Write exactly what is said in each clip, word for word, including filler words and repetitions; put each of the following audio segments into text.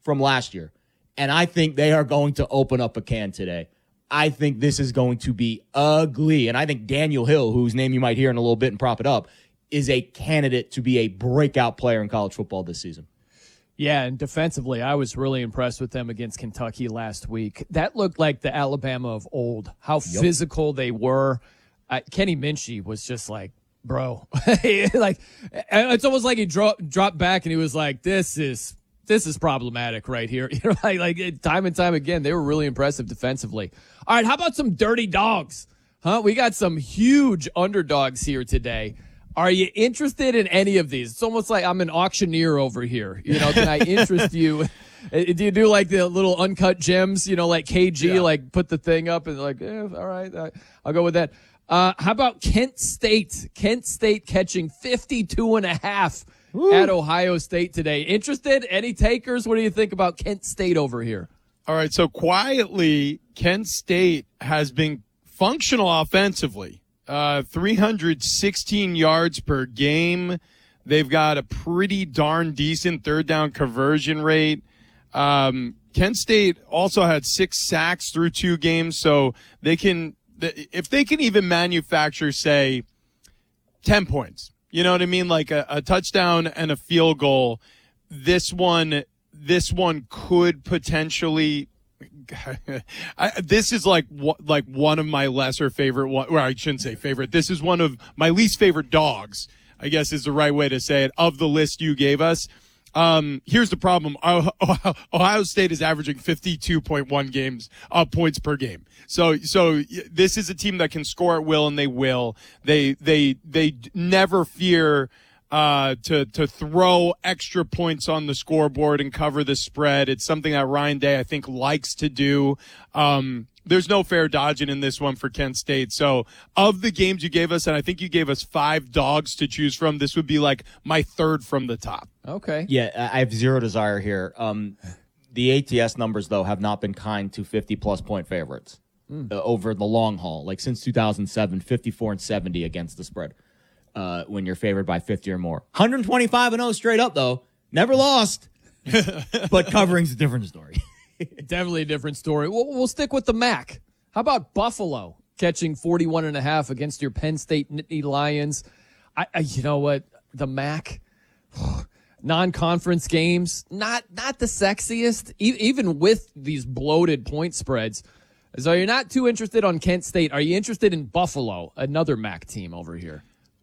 from last year. And I think they are going to open up a can today. I think this is going to be ugly. And I think Daniel Hill, whose name you might hear in a little bit and prop it up, is a candidate to be a breakout player in college football this season. Yeah, and defensively, I was really impressed with them against Kentucky last week. That looked like the Alabama of old, how yep. physical they were. Uh, Kenny Minchie was just like, bro. like It's almost like he dro- dropped back and he was like, this is this is problematic right here. You know, like, like time and time again, they were really impressive defensively. All right, how about some dirty dogs? Huh? We got some huge underdogs here today. Are you interested in any of these? It's almost like I'm an auctioneer over here. You know, can I interest you? Do you do like the little uncut gems, you know, like K G, yeah. like put the thing up and like, eh, all right, I'll go with that. Uh, how about Kent State? Kent State catching fifty-two and a half Woo. At Ohio State today. Interested? Any takers? What do you think about Kent State over here? All right, so quietly, Kent State has been functional offensively. Uh, three hundred sixteen yards per game. They've got a pretty darn decent third down conversion rate. Um, Kent State also had six sacks through two games, so they can, if they can even manufacture, say, ten points, you know what I mean? Like a, a touchdown and a field goal. This one, this one could potentially, I, this is like like one of my lesser favorite, well, I shouldn't say favorite. This is one of my least favorite dogs, I guess is the right way to say it, of the list you gave us. Um, here's the problem. Ohio State is averaging fifty-two point one games, uh, points per game. So, so this is a team that can score at will, and they will. They, they, they never fear, uh, to, to throw extra points on the scoreboard and cover the spread. It's something that Ryan Day, I think, likes to do. Um, There's no fair dodging in this one for Kent State. So of the games you gave us, and I think you gave us five dogs to choose from, this would be like my third from the top. Okay. Yeah, I have zero desire here. Um, the A T S numbers, though, have not been kind to fifty-plus point favorites mm. uh, over the long haul. Like since two thousand seven, fifty-four and seventy against the spread uh, when you're favored by fifty or more. one twenty-five and oh straight up, though. Never lost. But covering's a different story. Definitely a different story. We'll, we'll stick with the M A C. How about Buffalo catching forty-one and a half against your Penn State Nittany Lions? I, I you know what? The M A C, non-conference games, not not the sexiest, e- even with these bloated point spreads. So you're not too interested on Kent State. Are you interested in Buffalo, another M A C team over here?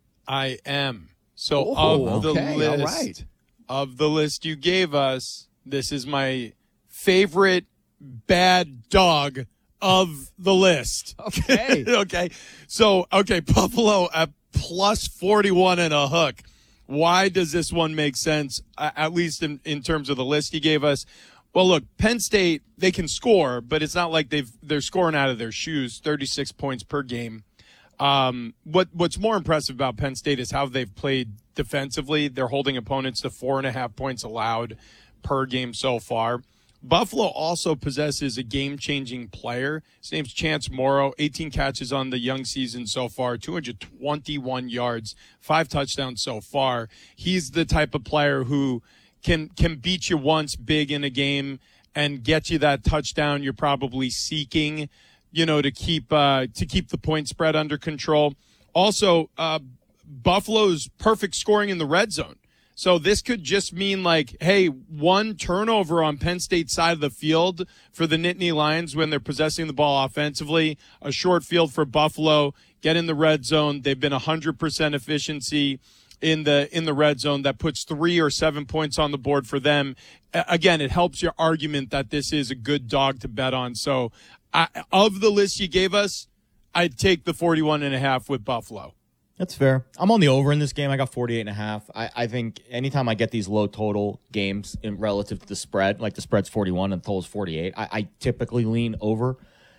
I am. So oh, of okay, the list, all right. of the list you gave us, this is my favorite bad dog of the list. Okay. okay. So, okay, Buffalo at plus forty-one and a hook. Why does this one make sense, at least in, in terms of the list he gave us? Well, look, Penn State, they can score, but it's not like they've, they're scoring out of their shoes, thirty-six points per game. Um, what, what's more impressive about Penn State is how they've played defensively. They're holding opponents to four and a half points allowed per game so far. Buffalo also possesses a game-changing player. His name's Chance Morrow, eighteen catches on the young season so far, two hundred twenty-one yards, five touchdowns so far. He's the type of player who can can beat you once big in a game and get you that touchdown you're probably seeking, you know, to keep uh, to keep the point spread under control. Also, uh, Buffalo's perfect scoring in the red zone. So this could just mean like, hey, one turnover on Penn State's side of the field for the Nittany Lions when they're possessing the ball offensively, a short field for Buffalo, get in the red zone. They've been one hundred percent efficiency in the in the red zone. That puts three or seven points on the board for them. Again, it helps your argument that this is a good dog to bet on. So I, of the list you gave us, I'd take the forty-one and a half with Buffalo. That's fair. I'm on the over in this game. I got forty-eight and a half. I, I think anytime I get these low total games in relative to the spread, like the spread's forty-one and the total's forty-eight, I, I typically lean over.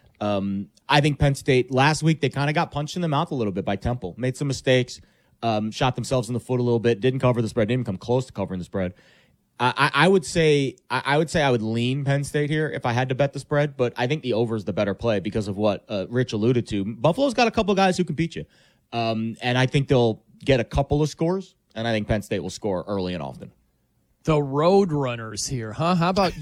Um, I think Penn State, last week, they kind of got punched in the mouth a little bit by Temple. Made some mistakes, um, shot themselves in the foot a little bit, didn't cover the spread, didn't come close to covering the spread. I, I, I would say I, I would say I would lean Penn State here if I had to bet the spread, but I think the over is the better play because of what uh, Rich alluded to. Buffalo's got a couple guys who can beat you. Um, and I think they'll get a couple of scores, and I think Penn State will score early and often. The Road Runners here, huh? How about